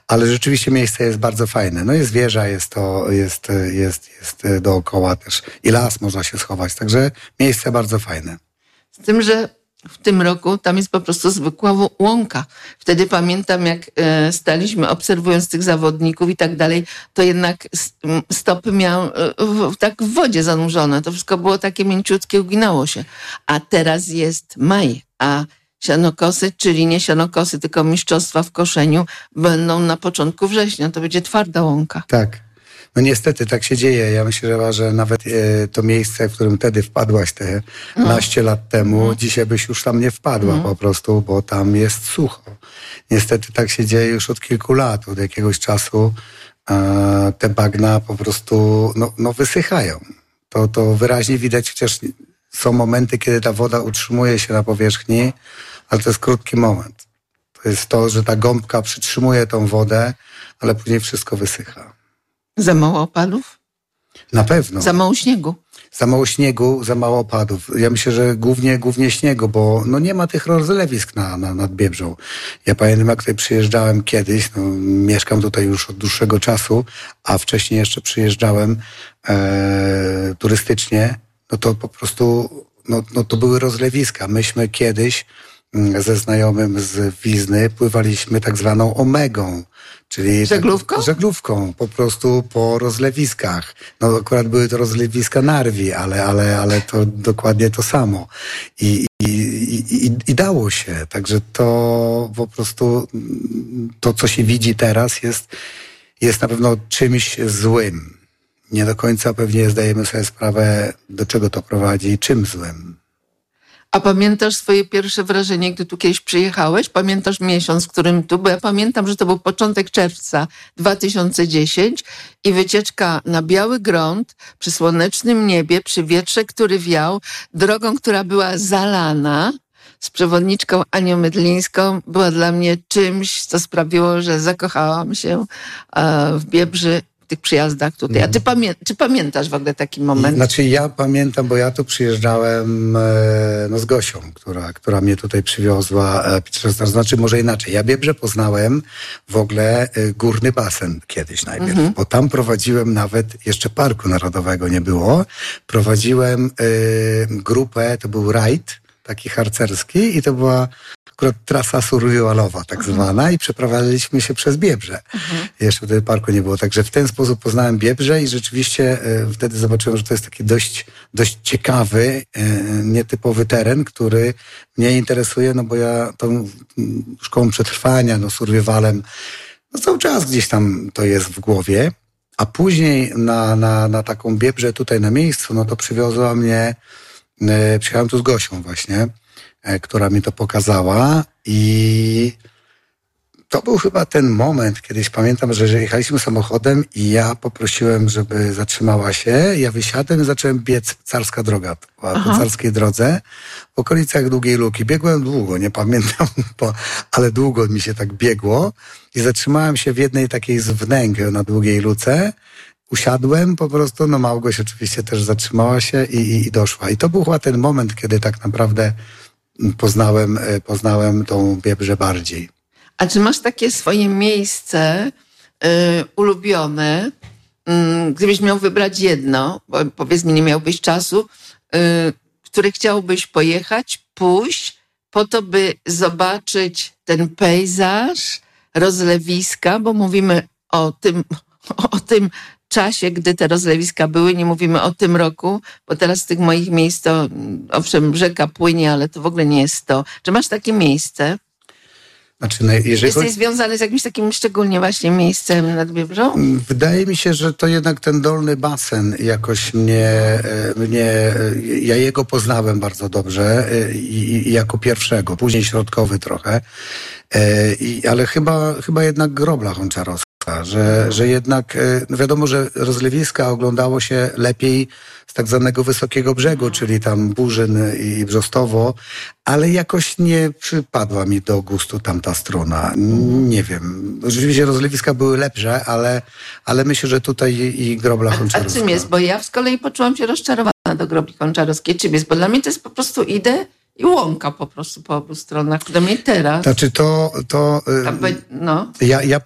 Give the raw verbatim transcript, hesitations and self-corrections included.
Ale rzeczywiście miejsce jest bardzo fajne. No jest wieża, jest to, jest, jest, jest dookoła też i las można się schować, także miejsce bardzo fajne. Z tym, że w tym roku tam jest po prostu zwykła łąka. Wtedy pamiętam, jak staliśmy obserwując tych zawodników i tak dalej, to jednak stopy miał tak w wodzie zanurzone. To wszystko było takie mięciutkie, uginało się. A teraz jest maj, a sianokosy, czyli nie sianokosy, tylko mistrzostwa w koszeniu będą na początku września. To będzie twarda łąka. Tak. No niestety tak się dzieje. Ja myślę, że nawet e, to miejsce, w którym wtedy wpadłaś te no. naście lat temu, mm. dzisiaj byś już tam nie wpadła mm. po prostu, bo tam jest sucho. Niestety tak się dzieje już od kilku lat, od jakiegoś czasu e, te bagna po prostu no, no wysychają. To, to wyraźnie widać, chociaż są momenty, kiedy ta woda utrzymuje się na powierzchni, ale to jest krótki moment. To jest to, że ta gąbka przytrzymuje tą wodę, ale później wszystko wysycha. Za mało opadów? Na pewno. Za mało śniegu? Za mało śniegu, za mało opadów. Ja myślę, że głównie, głównie śniegu, bo no nie ma tych rozlewisk na, na, nad Biebrzą. Ja pamiętam, jak tutaj przyjeżdżałem kiedyś, no, mieszkam tutaj już od dłuższego czasu, a wcześniej jeszcze przyjeżdżałem e, turystycznie, no to po prostu no, no to były rozlewiska. Myśmy kiedyś ze znajomym z Wizny pływaliśmy tak zwaną omegą. Czyli żeglówką? Tak, żeglówką, po prostu po rozlewiskach. No akurat były to rozlewiska Narwi, ale, ale, ale to dokładnie to samo. I, i, i, i dało się. Także to po prostu to, co się widzi teraz jest, jest na pewno czymś złym. Nie do końca pewnie zdajemy sobie sprawę, do czego to prowadzi i czym złym. A pamiętasz swoje pierwsze wrażenie, gdy tu kiedyś przyjechałeś? Pamiętasz miesiąc, w którym tu? Bo ja pamiętam, że to był początek czerwca dwa tysiące dziesiątego i wycieczka na biały grunt, przy słonecznym niebie, przy wietrze, który wiał, drogą, która była zalana, z przewodniczką Anią Mydlińską, była dla mnie czymś, co sprawiło, że zakochałam się w Biebrzy, w tych przyjazdach tutaj. A ty pamię- czy pamiętasz w ogóle taki moment? Znaczy ja pamiętam, bo ja tu przyjeżdżałem e, no, z Gosią, która, która mnie tutaj przywiozła. E, znaczy może inaczej. Ja Biebrze poznałem w ogóle e, górny basen kiedyś najpierw, mhm. bo tam prowadziłem nawet, jeszcze Parku Narodowego nie było, prowadziłem e, grupę, to był rajd taki harcerski i to była akurat trasa survivalowa tak mhm. zwana i przeprowadziliśmy się przez Biebrze. Mhm. Jeszcze wtedy parku nie było, także w ten sposób poznałem Biebrze i rzeczywiście e, wtedy zobaczyłem, że to jest taki dość, dość ciekawy, e, nietypowy teren, który mnie interesuje, no bo ja tą szkołą przetrwania, no survivalem, no cały czas gdzieś tam to jest w głowie, a później na, na, na taką Biebrze tutaj na miejscu, no to przywiozła mnie, e, przyjechałem tu z Gosią właśnie, która mi to pokazała i to był chyba ten moment, kiedyś pamiętam, że jechaliśmy samochodem i ja poprosiłem, żeby zatrzymała się. Ja wysiadłem i zacząłem biec Carska Droga, to była po Carskiej Drodze, w okolicach Długiej Luki. Biegłem długo, nie pamiętam, bo, ale długo mi się tak biegło i zatrzymałem się w jednej takiej z wnęk na Długiej Luce. Usiadłem po prostu, no Małgoś oczywiście też zatrzymała się i, i, i doszła. I to był chyba ten moment, kiedy tak naprawdę poznałem, poznałem tą Biebrze bardziej. A czy masz takie swoje miejsce y, ulubione, y, gdybyś miał wybrać jedno, bo powiedz mi, nie miałbyś czasu, y, w które chciałbyś pojechać, pójść, po to, by zobaczyć ten pejzaż, rozlewiska, bo mówimy o tym, o tym czasie, gdy te rozlewiska były, nie mówimy o tym roku, bo teraz z tych moich miejsc to, owszem, rzeka płynie, ale to w ogóle nie jest to. Czy masz takie miejsce? Znaczy, no, jeżeli Jesteś chodzi... związany z jakimś takim szczególnie właśnie miejscem nad Biebrą? Wydaje mi się, że to jednak ten dolny basen jakoś mnie, mnie ja jego poznałem bardzo dobrze i, i jako pierwszego, później środkowy trochę, I, ale chyba, chyba jednak Grobla Honczarowska. Że, że jednak, no wiadomo, że rozlewiska oglądało się lepiej z tak zwanego wysokiego brzegu, czyli tam Burzyn i Brzostowo, ale jakoś nie przypadła mi do gustu tamta strona. Nie wiem. Rzeczywiście rozlewiska były lepsze, ale, ale myślę, że tutaj i Grobla Honczarowska. A, a czym jest? Bo ja z kolei poczułam się rozczarowana do Grobli Honczarowskiej. Czym jest? Bo dla mnie to jest po prostu idę i łąka po prostu po obu stronach. Do mnie teraz. Znaczy to... to Tam, no. ja, ja